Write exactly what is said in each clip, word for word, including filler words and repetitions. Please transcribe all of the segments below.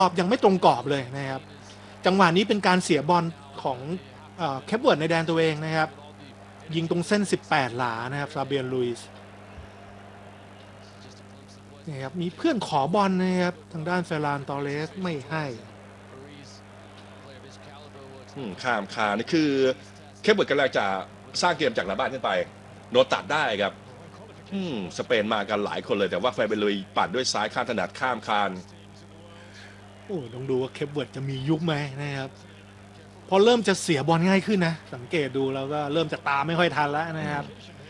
รอบยังไม่ตรงกรอบเลยนะครับจังหวะนี้เป็นการเสียบอลของแคปเวิร์ดในแดนตัวเองนะครับยิงตรงเส้นสิบแปดหลานะครับฟาเบียนลุยส์นี่ครับมีเพื่อนขอบอลนะครับทางด้านเฟรานตอเรสไม่ให้ข้ามคานี่คือแคปเวิร์ดกำลังจะสร้างเกมจากหลังบ้านขึ้นไปโดนตัดได้ครับสเปนมากันหลายคนเลยแต่ว่าฟาเบียนลุยส์ปัดด้วยซ้ายข้ามถนัดข้ามคานโอ้ต้องดูว่าแคปเวิร์ดจะมียุบไหมนะครับพอเริ่มจะเสียบอลง่ายขึ้นนะสังเกตดูแล้วก็เริ่มจะตามไม่ค่อยทันแล้วนะครับ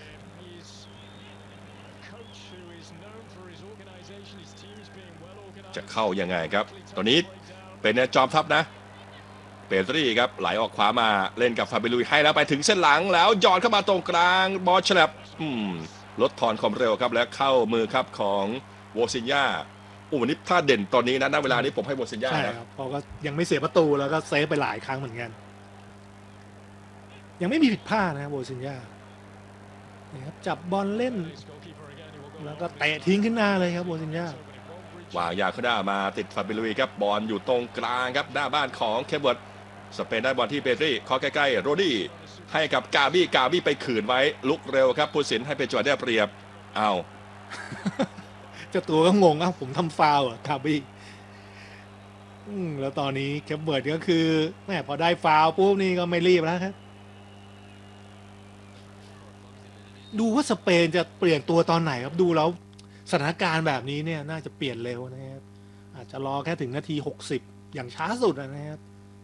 จะเข้ายังไงครับตอนนี้เป็นจอมทัพนะเปตรีครับไหลออกขวามาเล่นกับฟาเบลุยให้แล้วไปถึงเส้นหลังแล้วยอดเข้ามาตรงกลางบอลฉลับลดทอนความเร็วครับและเข้ามือครับของโวซินยาโอ้วันนี้ถ้าเด่นตอนนี้นะณเวลานี้ผมให้โวซินยาใช่ครับเพราะก็ยังไม่เสียประตูแล้วก็เซฟไปหลายครั้งเหมือนกันยังไม่มีผิดพลาดนะโวซินยานี่ครับจับบอลเล่นแล้วก็เตะทิ้งขึ้นหน้าเลยครับโวซินยาวางยาขึ้นหน้ามาติดฟาเบลุยครับบอลอยู่ตรงกลางครับหน้าบ้านของเคเบิร์ตสเปนได้บอลที่เปตรีขอใกล้ๆโรดี้ให้กับกาบี้กาบี้ไปขืนไว้ลุกเร็วครับผู้สินให้เป็นจังหวะได้เปรียบเอาเจ้าตัวก็งงอ่ะผมทำฟาวล์อ่ะกาบี้แล้วตอนนี้เคเบิร์ตก็คือแม่พอได้ฟาวล์ปุ๊บนี่ก็ไม่รีบแล้วครับดูว่าสเปนจะเปลี่ยนตัวตอนไหนครับดูแล้วสถานการณ์แบบนี้เนี่ยน่าจะเปลี่ยนเร็วนะครับอาจจะรอแค่ถึงนาทีหกสิบอย่างช้าสุดนะครับ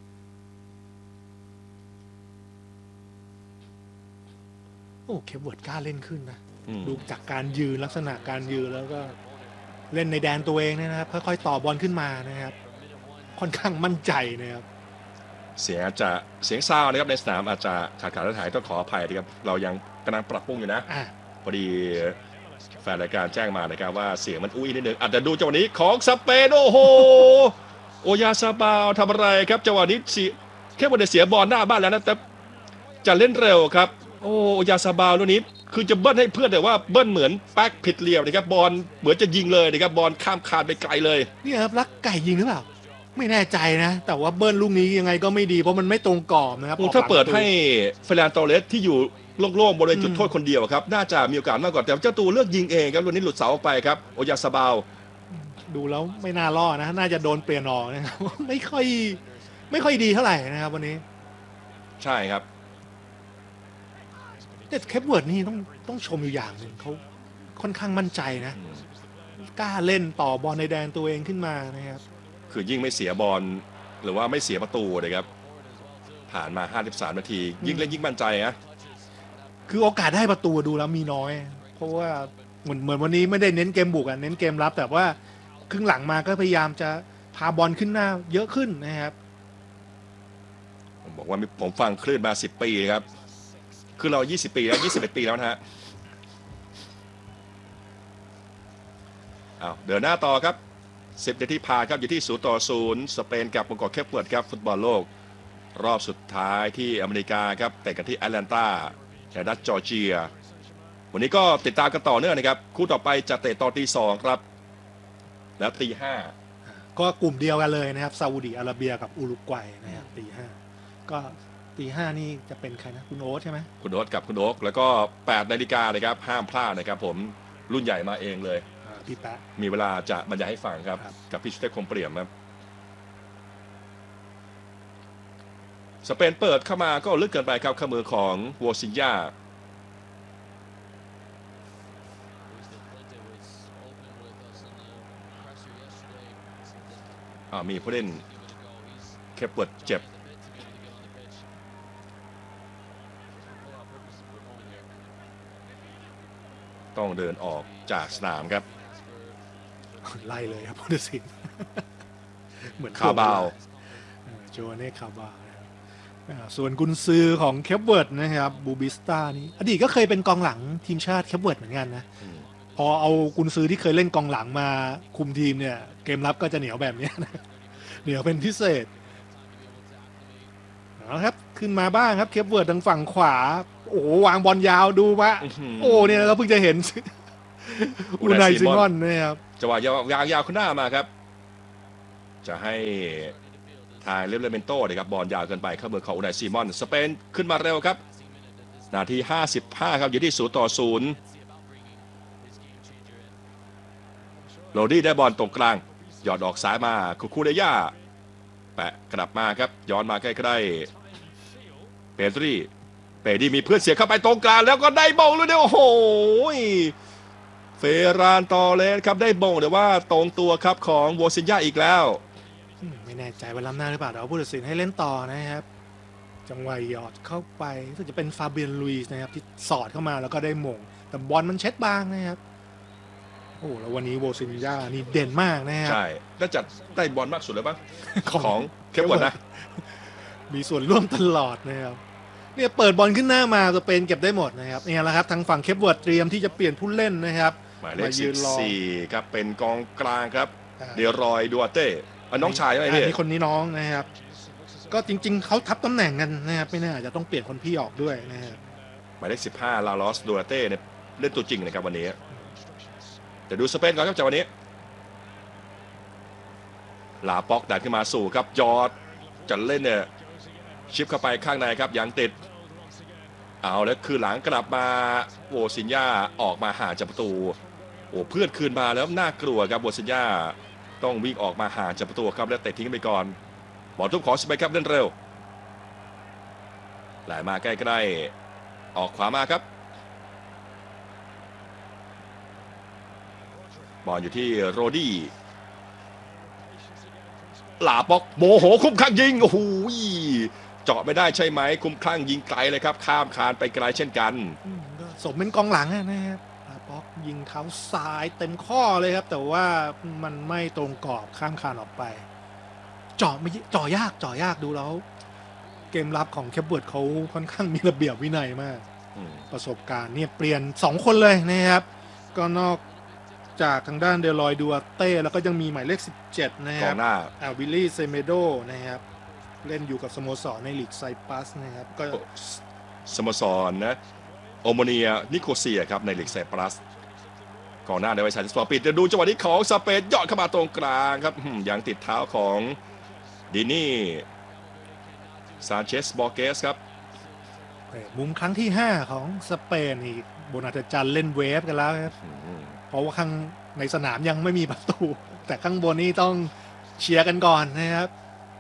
โอ้เคปเวิร์ดกล้าเล่นขึ้นนะดูจากการยืนลักษณะการยืนแล้วก็เล่นในแดนตัวเองนะครับค่อยๆต่อบอลขึ้นมานะครับค่อนข้างมั่นใจนะครับเสียงอาจจะเสียงซาวนะครับในสนามอาจจะขาดขาดหายต้องขออภัยนะครับเรายังกำลังปรับปรุงอยู่นะพอดีแฟนรายการแจ้งมานะครับว่าเสียงมันอุ้ยนิดนึงอาจจะดูจังหวะนี้ของสเปนโอ้โหโอยาซาบาวทำอะไรครับจังหวะนี้แค่วันเดียวเสียบอลหน้าบ้านแล้วนะแต่จะเล่นเร็วครับโอ้โอยาซาบาวลูกนี้คือจะเบิ้ลให้เพื่อนแต่ว่าเบิ้ลเหมือนแป๊กผิดเหลี่ยมนะครับบอลเหมือนจะยิงเลยนะครับบอลข้ามคานไปไกลเลยนี่ครับลักไก่ยิงหรือเปล่าไม่แน่ใจนะแต่ว่าเบิ้ลลูกนี้ยังไงก็ไม่ดีเพราะมันไม่ตรงกรอบนะครับถ้าเปิดให้เฟรานตอเรสที่อยู่โล่งๆบริเวณจุดโทษคนเดียวครับน่าจะมีโอกาสมากกว่าแต่เจ้าตัวเลือกยิงเองครับลูกนี้หลุดเสาออกไปครับโอยาซาบาวดูแล้วไม่น่ารอดนะน่าจะโดนเปลี่ยนออกนะครับไม่ค่อยไม่ค่อยดีเท่าไหร่นะครับวันนี้ใช่ครับแต่แคปเวิร์ดนี่ต้องต้องชมอยู่อย่างหนึ่งเขาค่อนข้างมั่นใจนะกล้าเล่นต่อบอลในแดนตัวเองขึ้นมานะครับคือยิ่งไม่เสียบอลหรือว่าไม่เสียประตูเลยครับผ่านมาห้าสิบสามนาทียิ่งเล่นยิ่งมั่นใจนะคือโอกาสได้ประตูดูแล้วมีน้อยเพราะว่าเหมือนเหมือนวันนี้ไม่ได้เน้นเกมบุกอ่ะเน้นเกมรับแต่ว่าครึ่งหลังมาก็พยายามจะพาบอลขึ้นหน้าเยอะขึ้นนะครับผมบอกว่าผมฟังคลื่นมาสิบปีครับคือเรายี่สิบปีแล้วยี่สิบเอ็ดปีแล้วนะฮะอ้าวเดินหน้าต่อครับสิบนาทีผ่านครับอยู่ที่ศูนย์ต่อศูนย์สเปนกับมงกรแคปเวิร์ดครับฟุตบอลโลกรอบสุดท้ายที่อเมริกาครับแต่กันที่แอตแลนตาแถวรัฐจอร์เจียวันนี้ก็ติดตามกันต่อเนื่องนะครับคู่ต่อไปจะเตะตอนตีสองครับแล้วตีห้าก็กลุ่มเดียวกันเลยนะครับซาอุดิอาระเบียกับอุรุกวัยนะครับตีห้าก็ตีห้านี่จะเป็นใครนะคุณโอ๊ตใช่ไหมคุณโอ๊ตกับคุณโอ๊กแล้วก็แปดนาฬิกาเลยครับห้ามพลาดนะครับผมรุ่นใหญ่มาเองเลยพี่แป๊ะมีเวลาจะบรรยายให้ฟังครับกับพี่ชุเตคมเปลี่ยมครับสเปนเปิดเข้ามาก็ลึกเกินไปครับข้ามือของโวซินยามีผู้เล่นแค่เปิดเจ็บต้องเดินออกจากสนามครับไล่เลยครับพุทธศิลป์เหมือนคาบาวโจเน่คาบาวส่วนกุนซือของแคปเวิร์ดนะครับบูบิสตานี่อดีตก็เคยเป็นกองหลังทีมชาติแคปเวิร์ดเหมือนกันนะพอเอากุนซือที่เคยเล่นกองหลังมาคุมทีมเนี่ยเกมรับก็จะเหนียวแบบนี้นะเหนียวเป็นพิเศษนะครับขึ้นมาบ้างครับแคปเวิร์ดทางฝั่งขวาโอ้วางบอลยาวดูว่าโอ้เนี่ยเราเพิ่งจะเห็นอูไนซิมอนนะครับจังหวะยาวๆขึ้นหน้ามาครับจะให้ทางเลเวเลเมนโต้นะครับบอลยาวเกินไปเข้ามือของอุนายซีมอนสเปนขึ้นมาเร็วครับนาทีห้าสิบห้าครับอยู่ที่ศูนย์ต่อศูนย์โรดี้ได้บอลตรงกลางหยอดออกซ้ายมาคูคูเดย่าแปะกลับมาครับย้อนมาใกล้ๆเปดรีเปดี้มีเพื่อนเสียเข้าไปตรงกลางแล้วก็ได้บอลเลยเนี่ยโอ้โหเฟรานตอเลสครับได้บอลแต่ว่าตรงตัวครับของโวซินยาอีกแล้วไม่แน่ใจว่าล้ำหน้าหรือเปล่าแต่ว่าผู้ตัดสินให้เล่นต่อนะครับจังหวะหยอดเข้าไปรู้สึกจะเป็นฟาเบียนลุยส์นะครับที่สอดเข้ามาแล้วก็ได้มงแต่บอลมันเช็ดบางนะครับโอ้แล้ววันนี้โวซินยานี่เด่นมากนะครับใช่น่าจะได้บอลมากสุดเลยบ้างของเคปเวิร์ดนะมีส่วนร่วมตลอดนะครับเนี่ยเปิดบอลขึ้นหน้ามาสเปนเก็บได้หมดนะครับนี่แหละครับทางฝั่งเคปเวิร์ดเตรียมที่จะเปลี่ยนผู้เล่นนะครับหมายเลขสิบสี่ครับเป็นกองกลางครับเดรอยดูอาเต้น้องชายใช่ไหมพี่นี่คนนี้น้องนะครับก็จริงๆเขาทับตำแหน่งกันนะครับไม่แน่อาจจะต้องเปลี่ยนคนพี่ออกด้วยนะครับหมายเลขสิบห้าลาลอสดูอาเต้เนี่ยเล่นตัวจริงนะครับวันนี้เดี๋ยวดูสเปนก่อนครับจากวันนี้ลาป็อกดันขึ้นมาสู่ครับจอร์ดจะเล่นเนี่ยชิปเข้าไปข้างในครับยังติดเอาแล้วคือหลังกลับมาโวซินยาออกมาหาจากประตูโอ้เพื่อนคืนมาแล้วน่ากลัวครับโวซินยาต้องวิ่งออกมาหาจากประตูครับแล้วเตะทิ้งไปก่อนบอลทุบของสเปนครับเล่นเร็วไหลมาใกล้ๆออกขวามาครับบอลอยู่ที่โรดี้ลาป็อกโมโหคุ้มข้างยิงโอ้โหเจาะไม่ได้ใช่ไหมคุ้มข้างยิงไกลเลยครับข้ามคานไปไกลเช่นกันสมเป็นกองหลังนะครับลาป็อกยิงเท้าซ้ายเต็มข้อเลยครับแต่ว่ามันไม่ตรงกรอบข้ามคานออกไปเจาะไม่เจาะยากเจาะยากดูแล้วเกมรับของแคปเวิร์ดเขาค่อนข้างมีระเบียบวินัยมากประสบการณ์เนี่ยเปลี่ยนสองคนเลยนะครับก็นอกจากทางด้านเดลอยดูอาเต้แล้วก็ยังมีหมายเลขสิบเจ็ดนะครับอ่าวิลลี่เซเมโดนะครับเล่นอยู่กับสโมสรในลีกไซปรัสนะครับก็สโมสรนะโอโมเนียนิโคเซียครับในลีกไซปรัสก่อนหน้าในวัยสามสิบสองปีจะดูจังหวะนี้ของสเปนยอดเข้ามาตรงกลางครับยังติดเท้าของดินี่ซานเชสบอร์เกสครับมุมครั้งที่ห้าของสเปนอีกบนอัศจรรย์เล่นเวฟกันแล้วครับเพราะว่าข้างในสนามยังไม่มีประตูแต่ข้างบนนี่ต้องเชียร์กันก่อนนะครับ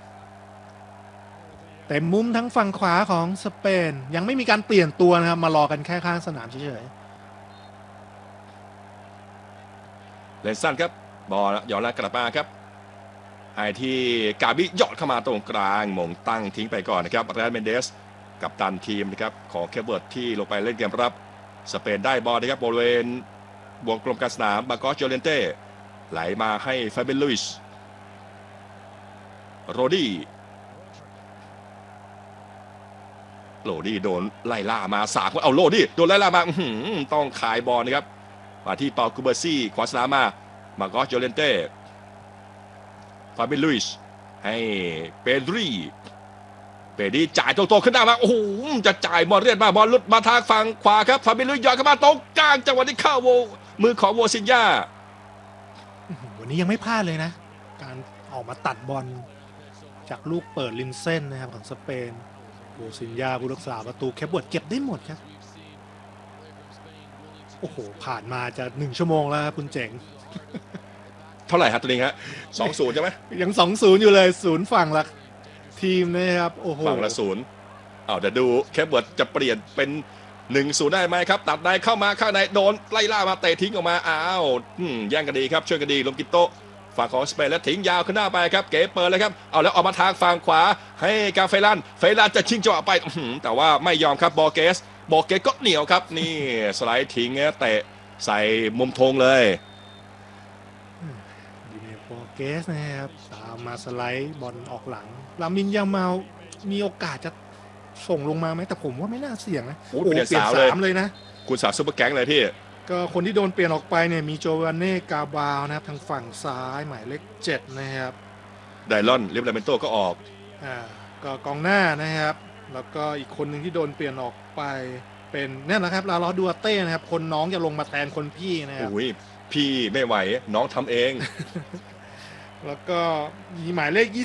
แต่มุมทั้งฝั่งขวาของสเปนยังไม่มีการเปลี่ยนตัวนะครับมารอกันแค่ข้างสนามเฉยๆเลนสันครับบอลย้อนแรกกลับมาครับไอที่กาบิยอดเข้ามาตรงกลางมงตั้งทิ้งไปก่อนนะครับแรนเมนเดสกับตันทีมนะครับของเคปเวิร์ดที่ลงไปเล่นเกมรับสเปนได้บอลนะครับบริเวณวงกลมกลางสนามบากอสโจเลนเต้ไหลมาให้ฟาเบนลุยส์โรดี้โรดี้โดนไล่ล่ามาสากเอาโรดี้โดนไล่ล่ามาต้องขายบอลนะครับมาที่เปาคูเบอร์ซี่ขวาสนามมาบากอสโจเลนเต้ฟาเบนลุยส์ให้เปดรีเปดีจ่ายโตๆขึ้นหน้ามาโอ้โหจะจ่ายบอลเรียนมาบอลลุดมาทางฝั่งขวาครับฟาเบนลุยส์ย้อนเข้ามาตรงกลางจังหวะนี้เข้าโวมือของโวซินยาวันนี้ยังไม่พลาดเลยนะการออกมาตัดบอลจากลูกเปิดริมเส้นนะครับของสเปนโวซินยาผู้รักษาประตูแคปเวิร์ดเก็บได้หมดครับโอ้โหผ่านมาจะหนึ่งชั่วโมงแล้วครับคุณเจ๋งเท่าไหร่ครับตัวนี้ฮะสองศูนย์ใช่ไหมยังสองศูนย์อยู่เลยศูนย์ฝั่งละทีมนะครับโอ้โหฝั่งละศูนย์อ้าวเดี๋ยวดูแคปเวิร์ดจะเปลี่ยนเป็นหนึ่งศูนย์ได้ไหมครับตัดในเข้ามาข้างในโดนไล่ล่ามาเตะทิ้งออกมาอ้าวแย่งกันดีครับช่วยกันดีลงกิโตฝั่งของสเปนแล้วทิ้งยาวขึ้นหน้าไปครับเก๋เปิดเลยครับเอาแล้วออกมาทางฝั่งขวาให้กาเฟลันเฟลันจะชิงจังหวะไปแต่ว่าไม่ยอมครับบอร์เกสบอร์เกสก็เหนียวครับนี่สไลด์ทิ้งเตะใส่มุมธงเลยดีเนบอร์เกสนะครับตามมาสไลด์บอลออกหลังลามินยามาลมีโอกาสจะส่งลงมาไหมแต่ผมว่าไม่น่าเสี่ยงนะโอ้เปลี่ยนสามเลยนะคุณสาวซุปเปอร์แก๊งเลยพี่ก็คนที่โดนเปลี่ยนออกไปเนี่ยมีโจวานเน่กาบาลนะครับทางฝั่งซ้ายหมายเลขเจ็ดนะครับไดลอนลิฟลาเมนโตก็ออกอ่าก็กองหน้านะครับแล้วก็อีกคนหนึ่งที่โดนเปลี่ยนออกไปเป็นนี่นะครับลาลอสดูอาเต้นะครับคนน้องจะลงมาแทนคนพี่นะครับโอ้ยพี่ไม่ไหวน้องทำเองนแล้วก็มีหมายเลขยี่